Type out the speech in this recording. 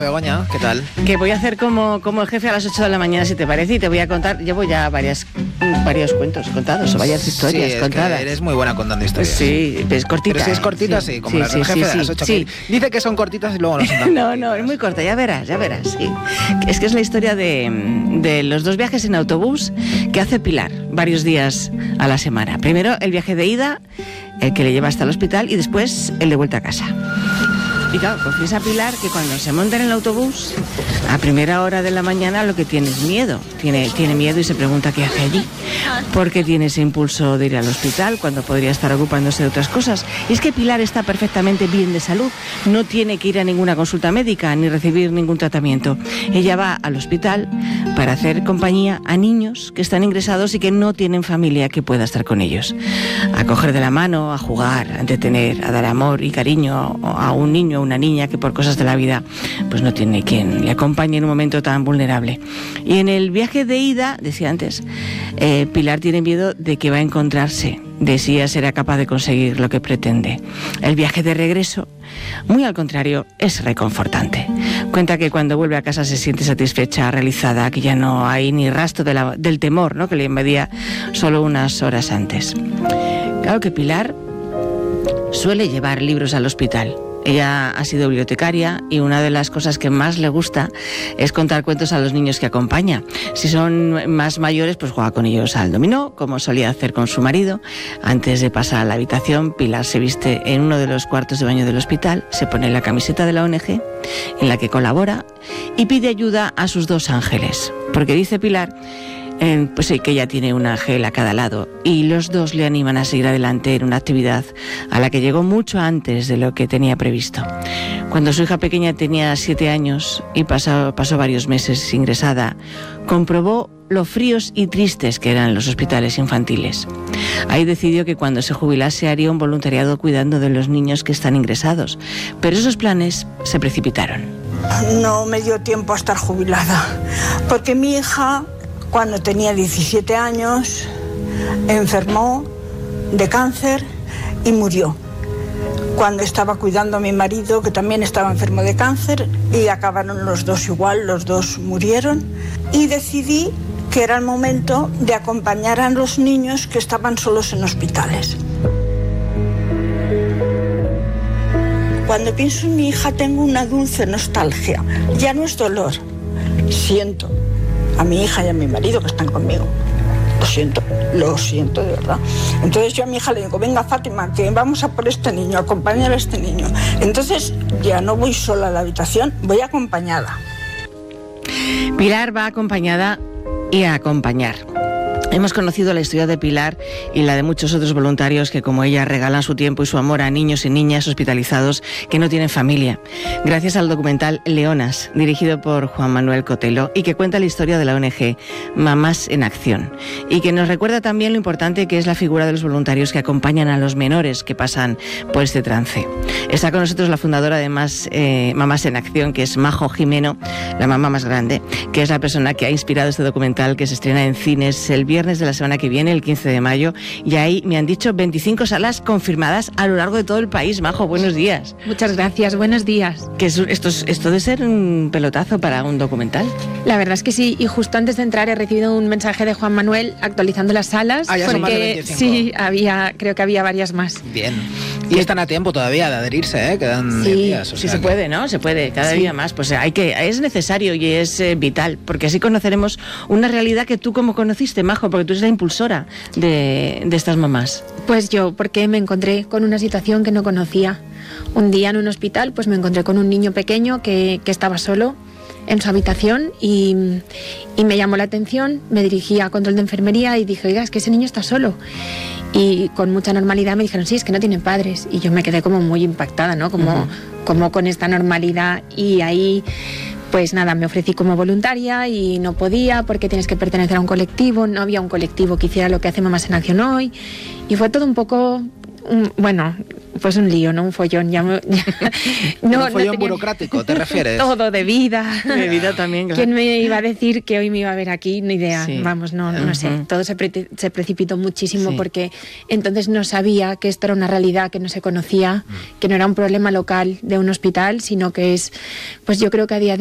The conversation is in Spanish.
Begoña, ¿qué tal? Que voy a hacer como el jefe a las 8 de la mañana, si te parece, y te voy a contar. Llevo ya varios cuentos contados, o varias historias contadas. Que eres muy buena contando historias. Sí, es cortita. Pero si es cortita, sí, como la del jefe de las 8. Sí. Dice que son cortitas y luego no son tan No, es muy corta, ya verás, sí. Es que es la historia de los dos viajes en autobús que hace Pilar varios días a la semana. Primero el viaje de ida, el que le lleva hasta el hospital, y después el de vuelta a casa. Y claro, confiesa Pilar que cuando se monta en el autobús, a primera hora de la mañana, lo que tiene es miedo. Tiene miedo y se pregunta qué hace allí. Porque tiene ese impulso de ir al hospital cuando podría estar ocupándose de otras cosas. Y es que Pilar está perfectamente bien de salud. No tiene que ir a ninguna consulta médica ni recibir ningún tratamiento. Ella va al hospital para hacer compañía a niños que están ingresados y que no tienen familia que pueda estar con ellos. A coger de la mano, a jugar, a entretener, a dar amor y cariño a un niño, a una niña que por cosas de la vida pues no tiene quien le acompañe en un momento tan vulnerable. Y en el viaje de ida, decía antes, Pilar tiene miedo de que va a encontrarse, de si ella será capaz de conseguir lo que pretende. El viaje de regreso, muy al contrario, es reconfortante. Cuenta que cuando vuelve a casa se siente satisfecha, realizada, que ya no hay ni rastro del temor, ¿no?, que le invadía solo unas horas antes. Claro que Pilar suele llevar libros al hospital. Ella ha sido bibliotecaria y una de las cosas que más le gusta es contar cuentos a los niños que acompaña. Si son más mayores, pues juega con ellos al dominó, como solía hacer con su marido. Antes de pasar a la habitación, Pilar se viste en uno de los cuartos de baño del hospital, se pone la camiseta de la ONG en la que colabora y pide ayuda a sus dos ángeles. Porque dice Pilar pues sí, que ella tiene un ángel a cada lado y los dos le animan a seguir adelante en una actividad a la que llegó mucho antes de lo que tenía previsto. Cuando su hija pequeña tenía 7 años y pasó varios meses ingresada, comprobó lo fríos y tristes que eran los hospitales infantiles. Ahí decidió que cuando se jubilase haría un voluntariado cuidando de los niños que están ingresados, pero esos planes se precipitaron. No me dio tiempo a estar jubilada, porque mi hija, cuando tenía 17 años, enfermó de cáncer y murió. Cuando estaba cuidando a mi marido, que también estaba enfermo de cáncer, y acabaron los dos igual, los dos murieron. Y decidí que era el momento de acompañar a los niños que estaban solos en hospitales. Cuando pienso en mi hija tengo una dulce nostalgia. Ya no es dolor, siento a mi hija y a mi marido que están conmigo. Lo siento de verdad. Entonces yo a mi hija le digo, venga Fátima, que vamos a por este niño, acompañar a este niño. Entonces ya no voy sola a la habitación, voy acompañada. Pilar va acompañada y a acompañar. Hemos conocido la historia de Pilar y la de muchos otros voluntarios que, como ella, regalan su tiempo y su amor a niños y niñas hospitalizados que no tienen familia, gracias al documental Leonas, dirigido por Juan Manuel Cotelo, y que cuenta la historia de la ONG Mamás en Acción, y que nos recuerda también lo importante que es la figura de los voluntarios que acompañan a los menores que pasan por este trance. Está con nosotros la fundadora de Mamás en Acción, que es Majo Jimeno, la mamá más grande, que es la persona que ha inspirado este documental, que se estrena en cines el viernes de la semana que viene, el 15 de mayo, y ahí me han dicho 25 salas confirmadas a lo largo de todo el país. Majo, buenos días. Muchas gracias, buenos días. Que esto de ser un pelotazo para un documental. La verdad es que sí, y justo antes de entrar he recibido un mensaje de Juan Manuel actualizando las salas, ya son más de 25. Sí, creo que había varias más. Bien. Y están a tiempo todavía de adherirse, quedan días. Sí, se puede, ¿no? Se puede, cada día más. Pues es necesario y es vital, porque así conoceremos una realidad que tú como conociste, Majo, porque tú eres la impulsora de estas mamás. Pues yo, porque me encontré con una situación que no conocía. Un día en un hospital, pues me encontré con un niño pequeño que estaba solo en su habitación y me llamó la atención, me dirigí a control de enfermería y dije, oiga, es que ese niño está solo. Y con mucha normalidad me dijeron, sí, es que no tienen padres. Y yo me quedé como muy impactada, ¿no? Como con esta normalidad. Y ahí, pues nada, me ofrecí como voluntaria y no podía porque tienes que pertenecer a un colectivo. No había un colectivo que hiciera lo que hace Mamás en Acción hoy. Y fue todo un poco Bueno, pues un lío, no un follón. Un follón burocrático, ¿te refieres? Todo de vida. De vida también, claro. ¿Quién me iba a decir que hoy me iba a ver aquí? Ni idea. Sí. Vamos, no sé. Todo se precipitó muchísimo porque entonces no sabía que esto era una realidad que no se conocía, que no era un problema local de un hospital, sino que es, pues yo creo que a día de